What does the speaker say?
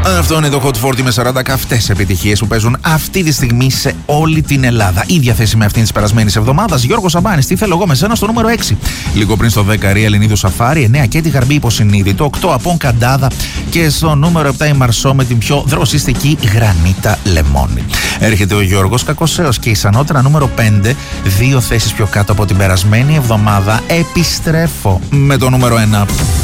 Αυτό είναι το Hot 40 με 40 καυτές επιτυχίες που παίζουν αυτή τη στιγμή σε όλη την Ελλάδα. Η διαθέση με αυτήν τη περασμένη εβδομάδα. Γιώργος Σαμπάνης, τι θέλω εγώ με σένα στο νούμερο 6. Λίγο πριν στο 10 Ρία Ελληνίδου Σαφάρι, 9 και τη Γαρμπή Υποσυνείδητο, 8 Απόν Καντάδα και στο νούμερο 7 η Μαρσό με την πιο δροσιστική Γρανίτα Λεμόνι. Έρχεται ο Γιώργος Κακοσέος και η Σανότερα νούμερο 5, 2 θέσεις πιο κάτω από την περασμένη εβδομάδα. Επιστρέφω με το νούμερο 1.